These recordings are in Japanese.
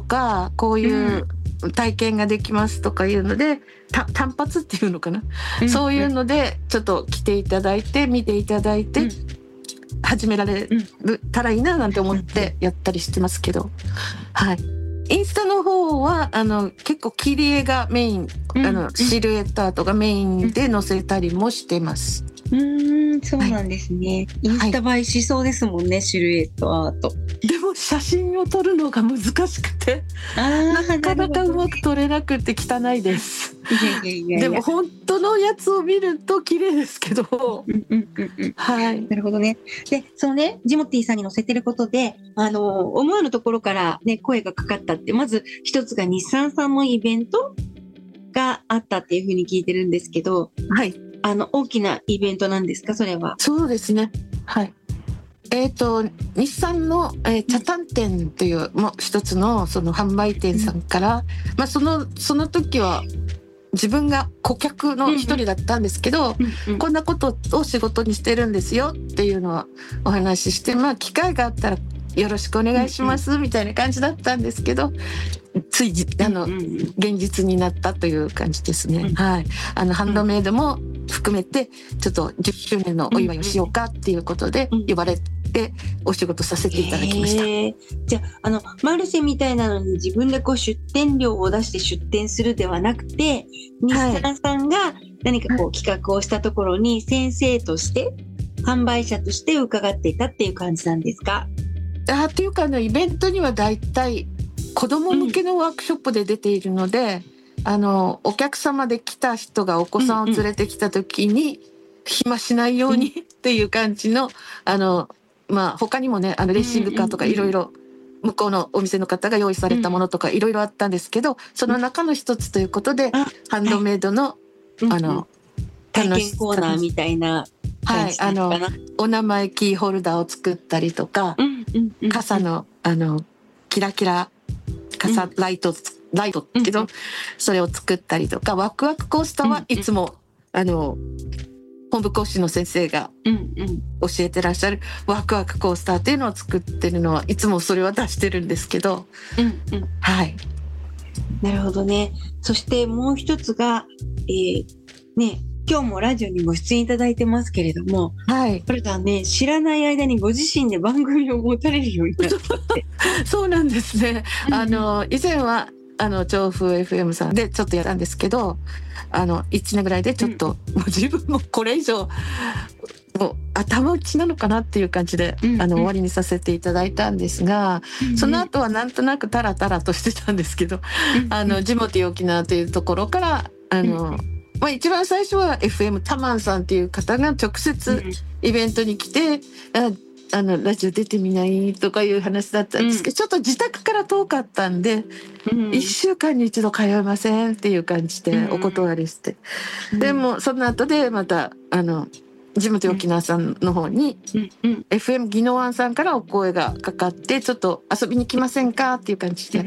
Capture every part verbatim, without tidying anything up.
かこういう体験ができますとかいうので、た単発っていうのかな、うん、そういうのでちょっと来ていただいて見ていただいて、うん、始められたらいいななんて思ってやったりしてますけど、はい。インスタの方はあの結構切り絵がメイン、うん、あのシルエットアートがメインで載せたりもしてます。 うーん、そうなんですね、はい、インスタ映えしそうですもんね、はい、シルエットアート。 でも写真を撮るのが難しくてなかなかうまく撮れなくて汚いです。いやいやいやいや、でも本当のやつを見ると綺麗ですけど、うんうんうんうん、はい、 なるほどね。で、そのね、ジモティーさんに載せてることで、あの思わぬところからね声がかかったって、まず一つが日産さんのイベントがあったっていうふうに聞いてるんですけど、 はい、 あの大きなイベントなんですか、それは。 そうですね、はい。えーと、日産の、えー、茶炭店というもう一つのその販売店さんから、うん、まあ、そのその時は自分が顧客の一人だったんですけど、うんうん、こんなことを仕事にしてるんですよっていうのはお話しして、まあ機会があったらよろしくお願いしますみたいな感じだったんですけど、ついあの、うんうん、現実になったという感じですね、うん、はい。あのハンドメイドも含めてちょっとじゅっしゅうねんのお祝いをしようかっていうことで呼ばれてお仕事させていただきました。 えー、じゃあ、あのマルシェみたいなのに自分でこう出店料を出して出店するではなくて、日産さんが何かこう企画をしたところに先生として販売者として伺っていたっていう感じなんですか？ あっていうか、ね、イベントにはだいたい子ども向けのワークショップで出ているので、うん、あのお客様で来た人がお子さんを連れてきた時に暇しないようにっていう感じの、あのまあ、他にもね、あのレーシングカーとかいろいろ向こうのお店の方が用意されたものとかいろいろあったんですけど、その中の一つということでハンドメイドの、あの体験コーナーみたいな感じかな、はい、 あのお名前キーホルダーを作ったりとか、うんうんうん、傘のあのキラキラ傘、うん、ライトライトけど、うん、それを作ったりとか、ワクワクコースターはいつも、うん、あの本部講師の先生が教えてらっしゃるワクワクコースターっていうのを作ってるのはいつもそれは出してるんですけど、うんうん、はい。 なるほどね。そしてもう一つが、えー、ね、今日もラジオにご出演いただいてますけれども、はい、これがね、知らない間にご自身で番組を持たれるようになったってそうなんですね。あの以前はあの調布 エフエム さんでちょっとやったんですけど、あのいちねんぐらいでちょっと、うん、もう自分もこれ以上もう頭打ちなのかなっていう感じで、うん、あの終わりにさせていただいたんですが、うん、その後はなんとなくタラタラとしてたんですけど、うん、あのジモティー沖縄というところからあの、うん、まあ、一番最初は エフエム タマンさんっていう方が直接イベントに来て、ああのラジオ出てみないとかいう話だったんですけど、うん、ちょっと自宅から遠かったんで、うん、いっしゅうかんに一度通えませんっていう感じでお断りして、うん、でもその後でまたあのジムティ沖縄さんの方に、うん、エフエム 宜野湾さんからお声がかかって、ちょっと遊びに来ませんかっていう感じで、うん、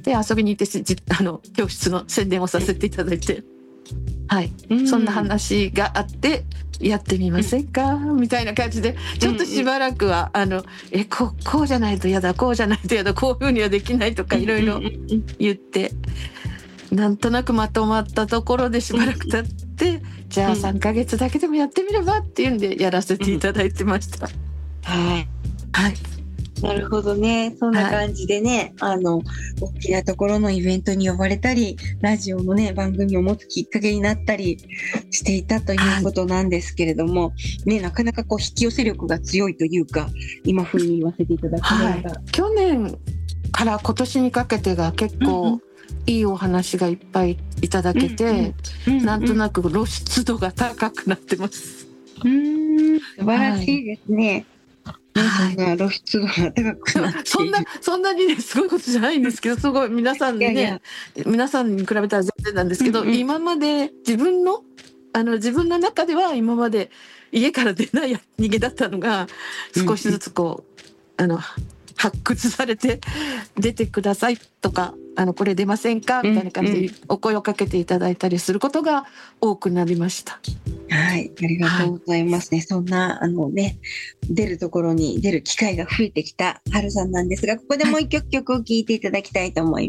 で遊びに行ってあの教室の宣伝をさせていただいて、はい、うん、そんな話があってやってみませんか、うん、みたいな感じでちょっとしばらくはあのえ こ, こうじゃないとやだ、こうじゃないとやだ、こういうふうにはできないとかいろいろ言って、なんとなくまとまったところでしばらく経って、じゃあさんかげつだけでもやってみればっていうんでやらせていただいてました、うん、はい、はい。 なるほどね。そんな感じでね、はい、あの大きなところのイベントに呼ばれたり、ラジオのね番組を持つきっかけになったりしていたということなんですけれども、はい、ね、なかなかこう引き寄せ力が強いというか、今風に言わせていただきました、 はい、去年から今年にかけてが結構、うんうん、いいお話がいっぱいいただけて、うんうんうんうん、なんとなく露出度が高くなってます。 うーん、素晴らしいですね、はい、そんな露出度が高くなっているそんなそんなにねすごいことじゃないんですけど、すごい皆さんにね、いやいや皆さんに比べたら全然なんですけど、うんうん、今まで自分のあの自分の中では今まで家から出ない逃げだったのが少しずつこう、うん、あの発掘されて出てくださいとか、あのこれ出ませんかみたいな感じでお声をかけていただいたりすることが多くなりました。 はい、ありがとうございますね、はい、そんなあのね出るところに出る機会が増えてきたはるさんなんですが、ここでもう一曲曲を聴いていただきたいと思います。